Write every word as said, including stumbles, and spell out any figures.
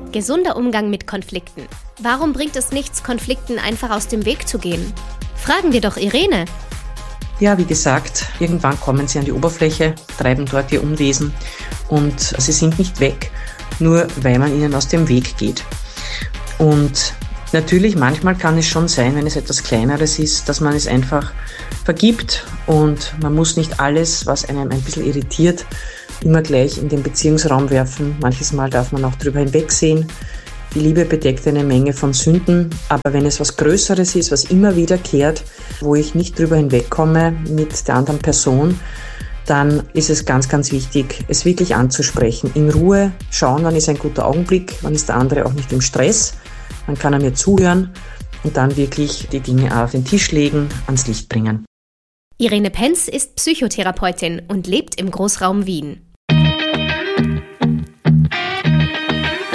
Gesunder Umgang mit Konflikten. Warum bringt es nichts, Konflikten einfach aus dem Weg zu gehen? Fragen wir doch Irene. Ja, wie gesagt, irgendwann kommen sie an die Oberfläche, treiben dort ihr Unwesen und sie sind nicht weg, nur weil man ihnen aus dem Weg geht. Und natürlich, manchmal kann es schon sein, wenn es etwas Kleineres ist, dass man es einfach vergibt und man muss nicht alles, was einem ein bisschen irritiert, immer gleich in den Beziehungsraum werfen. Manches Mal darf man auch drüber hinwegsehen. Die Liebe bedeckt eine Menge von Sünden, aber wenn es was Größeres ist, was immer wiederkehrt, wo ich nicht drüber hinwegkomme mit der anderen Person, dann ist es ganz, ganz wichtig, es wirklich anzusprechen. In Ruhe schauen, wann ist ein guter Augenblick, wann ist der andere auch nicht im Stress, wann kann er mir zuhören und dann wirklich die Dinge auf den Tisch legen, ans Licht bringen. Irene Penz ist Psychotherapeutin und lebt im Großraum Wien.